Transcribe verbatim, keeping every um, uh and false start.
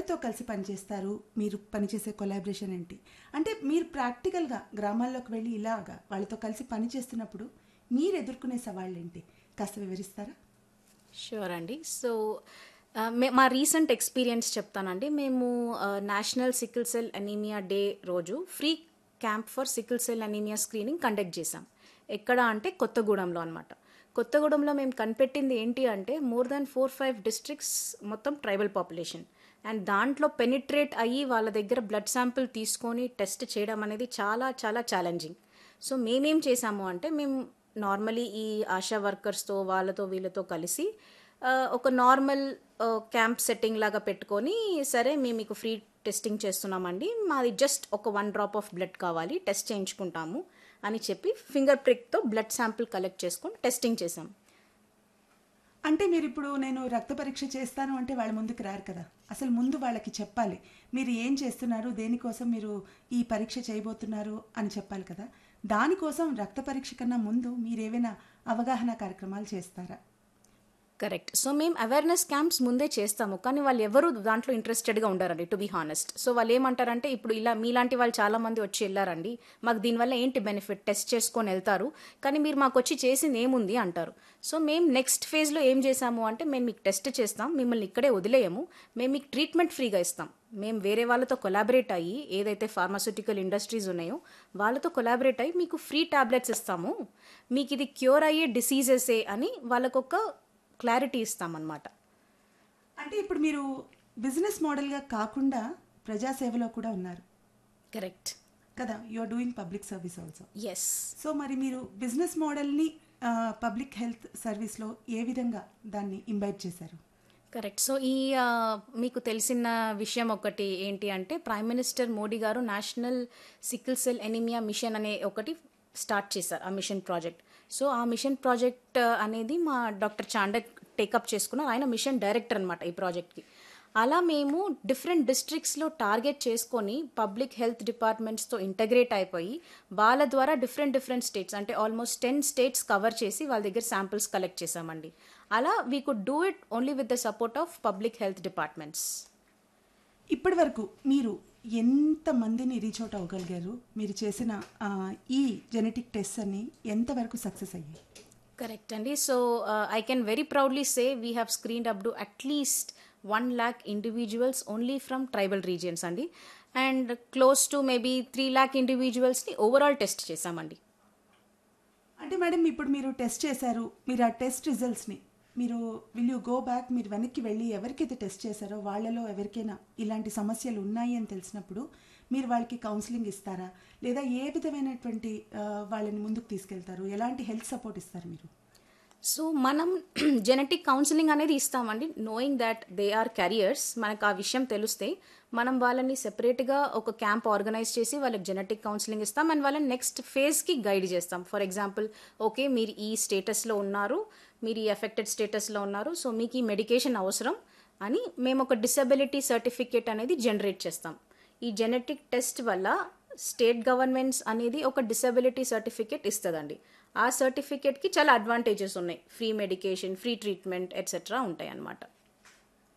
ఎవరెవరితో కలిసి పనిచేస్తారు, మీరు పనిచేసే కొలాబరేషన్ ఏంటి? అంటే మీరు ప్రాక్టికల్గా గ్రామాల్లోకి వెళ్ళి ఇలాగా వాళ్ళతో కలిసి పనిచేస్తున్నప్పుడు మీరు ఎదుర్కొనే సవాళ్ళు ఏంటి కాస్త వివరిస్తారా? షూర్ అండి. సో మా రీసెంట్ ఎక్స్పీరియన్స్ చెప్తానండి. మేము national sickle cell anaemia day రోజు free camp for sickle cell anaemia screening conduct చేశాం. ఎక్కడ అంటే కొత్తగూడెంలో అనమాట. కొత్తగూడెంలో మేము కనిపెట్టింది ఏంటి అంటే more than four five districts మొత్తం ట్రైబల్ పాపులేషన్, అండ్ దాంట్లో పెనిట్రేట్ అయ్యి వాళ్ళ దగ్గర బ్లడ్ శాంపిల్ తీసుకొని టెస్ట్ చేయడం అనేది చాలా చాలా ఛాలెంజింగ్. సో మేమేం చేసాము అంటే మేము నార్మలీ ఈ ఆశా వర్కర్స్తో వాళ్ళతో వీళ్ళతో కలిసి ఒక నార్మల్ క్యాంప్ సెట్టింగ్ లాగా పెట్టుకొని, సరే మేము మీకు ఫ్రీ టెస్టింగ్ చేస్తున్నామండి, మాది జస్ట్ ఒక వన్ డ్రాప్ ఆఫ్ బ్లడ్ కావాలి, టెస్ట్ చేయించుకుంటాము అని చెప్పి ఫింగర్ ప్రిక్తో బ్లడ్ శాంపిల్ కలెక్ట్ చేసుకొని టెస్టింగ్ చేసాం. అంటే మీరు ఇప్పుడు నేను రక్త పరీక్ష చేస్తాను అంటే వాళ్ళ ముందుకు రారు కదా, అసలు ముందు వాళ్ళకి చెప్పాలి మీరు ఏం చేస్తున్నారు, దేనికోసం మీరు ఈ పరీక్ష చేయబోతున్నారు అని చెప్పాలి కదా. దానికోసం రక్త పరీక్ష కన్నా ముందు మీరు ఏవైనా అవగాహన కార్యక్రమాలు చేస్తారా? కరెక్ట్. సో మేము అవేర్నెస్ క్యాంప్స్ ముందే చేస్తాము, కానీ వాళ్ళు ఎవరు దాంట్లో ఇంట్రెస్టెడ్గా ఉండారండి, టు బీ హానెస్ట్. సో వాళ్ళు ఏమంటారంటే, ఇప్పుడు ఇలా మీలాంటి వాళ్ళు చాలామంది వచ్చి వెళ్ళారండి, మాకు దీనివల్ల ఏంటి బెనిఫిట్, టెస్ట్ చేసుకొని వెళ్తారు, కానీ మీరు మాకు వచ్చి చేసింది ఏముంది అంటారు. సో మేము నెక్స్ట్ ఫేజ్లో ఏం చేసాము అంటే, మేము మీకు టెస్ట్ చేస్తాం, మిమ్మల్ని ఇక్కడే వదిలేయము, మేము మీకు ట్రీట్మెంట్ ఫ్రీగా ఇస్తాం. మేము వేరే వాళ్ళతో కొలాబరేట్ అయ్యి, ఏదైతే ఫార్మాస్యూటికల్ ఇండస్ట్రీస్ ఉన్నాయో వాళ్ళతో కొలాబరేట్ అయ్యి మీకు ఫ్రీ టాబ్లెట్స్ ఇస్తాము, మీకు ఇది క్యూర్ అయ్యే డిసీజెసే అని వాళ్ళకొక క్లారిటీ ఇస్తామన్నమాట. అంటే ఇప్పుడు మీరు బిజినెస్ మోడల్గా కాకుండా ప్రజాసేవలో కూడా ఉన్నారు. కరెక్ట్ కదా, you are doing public service also. Yes. So మరి మీరు బిజినెస్ మోడల్ని పబ్లిక్ హెల్త్ సర్వీస్లో ఏ విధంగా దాన్ని ఇంబైబ్ చేశారు? కరెక్ట్. సో ఈ మీకు తెలిసిన విషయం ఒకటి ఏంటి అంటే, ప్రైమ్ మినిస్టర్ మోడీ గారు national sickle cell anaemia machine అనే ఒకటి స్టార్ట్ చేశారు, ఆ మిషన్ ప్రాజెక్ట్. సో ఆ మిషన్ ప్రాజెక్ట్ అనేది మా డాక్టర్ చాండక్ టేకప్ చేసుకున్నారు, ఆయన మిషన్ డైరెక్టర్ అనమాట ఈ ప్రాజెక్ట్కి. అలా మేము డిఫరెంట్ డిస్ట్రిక్ట్స్లో టార్గెట్ చేసుకొని పబ్లిక్ హెల్త్ డిపార్ట్మెంట్స్తో ఇంటగ్రేట్ అయిపోయి వాళ్ళ ద్వారా డిఫరెంట్ డిఫరెంట్ స్టేట్స్ అంటే ఆల్మోస్ట్ టెన్ స్టేట్స్ కవర్ చేసి వాళ్ళ దగ్గర శాంపిల్స్ కలెక్ట్ చేసామండి. అలా we could do it only with the support of public health departments. ఇప్పటి వరకు మీరు ఎంత మందిని రీచ్ అవుట్ అవ్వగలిగారు? మీరు చేసిన ఈ జెనెటిక్ టెస్ట్ అన్ని ఎంతవరకు సక్సెస్ అయ్యాయి? కరెక్ట్ అండి. So I can very proudly say we have screened up to at least one lakh individuals only from tribal regions అండి, and close to maybe three lakh ఇండివిజువల్స్ని overall test చేశామండి. అంటే మేడం ఇప్పుడు మీరు టెస్ట్ చేశారు, మీరు ఆ టెస్ట్ రిజల్ట్స్ని మీరు విల్ యూ గో బ్యాక్, మీరు వెనక్కి వెళ్ళి ఎవరికైతే టెస్ట్ చేశారో వాళ్ళలో ఎవరికైనా ఇలాంటి సమస్యలు ఉన్నాయి అని తెలిసినప్పుడు మీరు వాళ్ళకి కౌన్సిలింగ్ ఇస్తారా, లేదా ఏ విధమైనటువంటి వాళ్ళని ముందుకు తీసుకెళ్తారు, ఎలాంటి హెల్త్ సపోర్ట్ ఇస్తారు మీరు? సో మనం జెనెటిక్ కౌన్సిలింగ్ అనేది ఇస్తామండి, knowing that they are carriers. మనకు ఆ విషయం తెలిస్తే మనం వాళ్ళని సెపరేట్గా ఒక క్యాంప్ ఆర్గనైజ్ చేసి వాళ్ళకి జెనెటిక్ కౌన్సిలింగ్ ఇస్తాం, అండ్ వాళ్ళని నెక్స్ట్ ఫేజ్కి గైడ్ చేస్తాం. ఫర్ ఎగ్జాంపుల్, ఓకే మీరు ఈ స్టేటస్లో ఉన్నారు, మీరు ఈ ఎఫెక్టెడ్ స్టేటస్లో ఉన్నారు, సో మీకు ఈ మెడికేషన్ అవసరం అని మేము ఒక డిసెబిలిటీ సర్టిఫికేట్ అనేది జనరేట్ చేస్తాం. ఈ జెనెటిక్ టెస్ట్ వల్ల స్టేట్ గవర్నమెంట్స్ అనేది ఒక డిసెబిలిటీ సర్టిఫికేట్ ఇస్తుందండి. ఆ సర్టిఫికేట్కి చాలా అడ్వాంటేజెస్ ఉన్నాయి, free medication, free treatment etcetera ఉంటాయి అన్నమాట.